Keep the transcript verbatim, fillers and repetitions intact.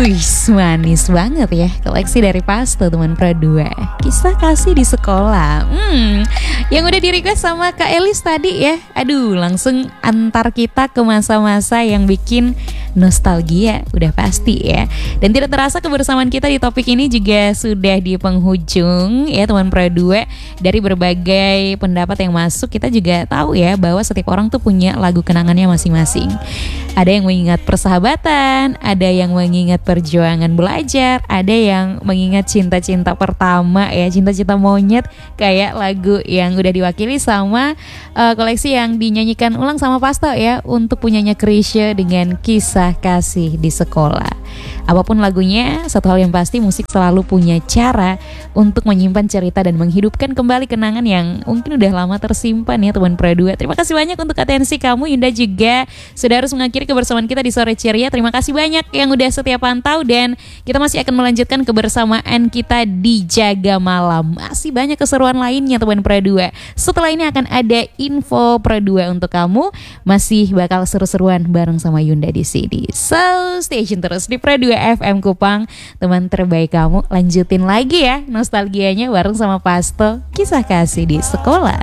Wih, manis banget ya. Koleksi dari Pasto teman Pro dua. Kisah kasih di sekolah. Hmm, yang udah di request sama Kak Elis tadi ya. Aduh, langsung antar kita ke masa-masa yang bikin nostalgia, udah pasti ya. Dan tidak terasa kebersamaan kita di topik ini juga sudah di penghujung ya teman Pro dua. Dari berbagai pendapat yang masuk, kita juga tahu ya bahwa setiap orang tuh punya lagu kenangannya masing-masing. Ada yang mengingat persahabatan, ada yang mengingat perjuangan belajar, ada yang mengingat cinta-cinta pertama ya, cinta-cinta monyet, kayak lagu yang udah diwakili sama uh, koleksi yang dinyanyikan ulang sama Pasto ya, untuk punyanya Chrisye dengan Kisah Kasih di Sekolah. Apapun lagunya, satu hal yang pasti, musik selalu punya cara untuk menyimpan cerita dan menghidupkan kembali kenangan yang mungkin udah lama tersimpan ya teman Pro dua. Terima kasih banyak untuk atensi kamu. Yunda juga sudah harus mengakhiri kebersamaan kita di sore ceria. Terima kasih banyak yang udah setia pantau, dan kita masih akan melanjutkan kebersamaan kita di Jaga Malam. Masih banyak keseruan lainnya teman Pro dua. Setelah ini akan ada info Pro dua untuk kamu. Masih bakal seru-seruan bareng sama Yunda di sini. So, stay tune terus di Pro dua F M Kupang, teman terbaik kamu. Lanjutin lagi ya nostalgianya bareng sama Pasto, Kisah Kasih di Sekolah.